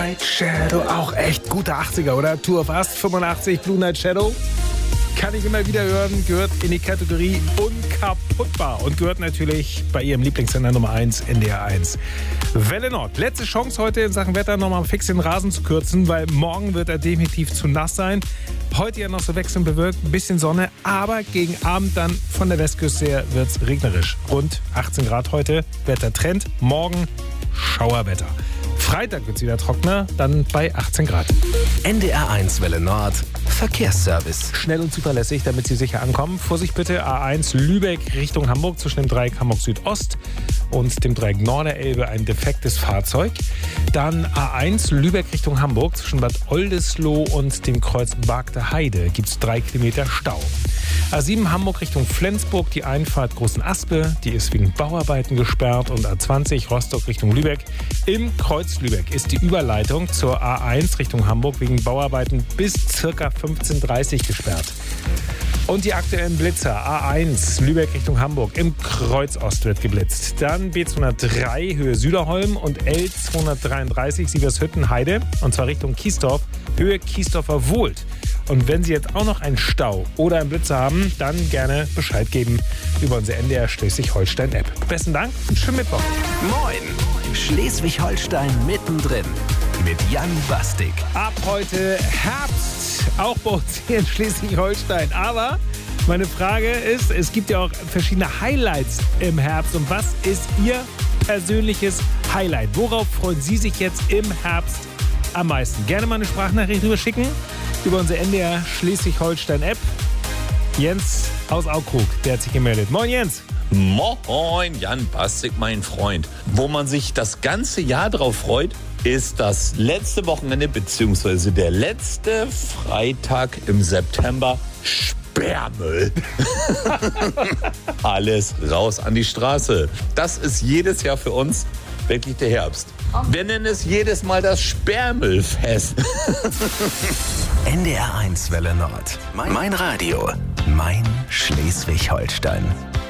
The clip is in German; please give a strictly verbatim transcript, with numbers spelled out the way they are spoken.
Night Shadow, auch echt gute achtziger, oder? Tour of Us, fünfundachtzig, Blue Night Shadow. Kann ich immer wieder hören, gehört in die Kategorie unkaputtbar und gehört natürlich bei Ihrem Lieblingssender Nummer eins, N D R eins. Welle Nord, letzte Chance heute in Sachen Wetter nochmal fix den Rasen zu kürzen, weil morgen wird er definitiv zu nass sein. Heute ja noch so wechselnd bewölkt, ein bisschen Sonne, aber gegen Abend dann von der Westküste her wird es regnerisch. Rund achtzehn Grad heute, Wettertrend, morgen Schauerwetter. Freitag wird es wieder trockener, dann bei achtzehn Grad. N D R eins Welle Nord, Verkehrsservice. Schnell und zuverlässig, damit Sie sicher ankommen. Vorsicht bitte, A eins Lübeck Richtung Hamburg zwischen dem Dreieck Hamburg Südost und dem Dreieck Norderelbe ein defektes Fahrzeug. Dann A eins Lübeck Richtung Hamburg zwischen Bad Oldesloe und dem Kreuz Bagde Heide gibt es drei Kilometer Stau. A sieben Hamburg Richtung Flensburg, die Einfahrt Großen Aspe, die ist wegen Bauarbeiten gesperrt. Und A zwanzig Rostock Richtung Lübeck. Im Kreuz Lübeck ist die Überleitung zur A eins Richtung Hamburg wegen Bauarbeiten bis ca. fünfzehn Uhr dreißig gesperrt. Und die aktuellen Blitzer. A eins Lübeck Richtung Hamburg. Im Kreuz Ost wird geblitzt. Dann B zweihundertdrei Höhe Süderholm und L zweihundertdreiunddreißig Sievershütten Heide. Und zwar Richtung Kiesdorf, Höhe Kiesdorfer Wohlt. Und wenn Sie jetzt auch noch einen Stau oder einen Blitzer haben, dann gerne Bescheid geben über unsere N D R Schleswig-Holstein-App. Besten Dank und schönen Mittwoch. Moin, Schleswig-Holstein mittendrin mit Jan Bastik. Ab heute Herbst, auch bei uns hier in Schleswig-Holstein. Aber meine Frage ist, es gibt ja auch verschiedene Highlights im Herbst. Und was ist Ihr persönliches Highlight? Worauf freuen Sie sich jetzt im Herbst am meisten? Gerne mal eine Sprachnachricht rüber schicken über unsere N D R Schleswig-Holstein-App. Jens aus Aukrug, der hat sich gemeldet. Moin Jens. Moin, Jan Bastik, mein Freund. Wo man sich das ganze Jahr drauf freut, ist das letzte Wochenende bzw. der letzte Freitag im September. Sperrmüll. Alles raus an die Straße. Das ist jedes Jahr für uns wirklich der Herbst. Wir nennen es jedes Mal das Sperrmüllfest. N D R eins Welle Nord. Mein Radio. Mein Schleswig-Holstein.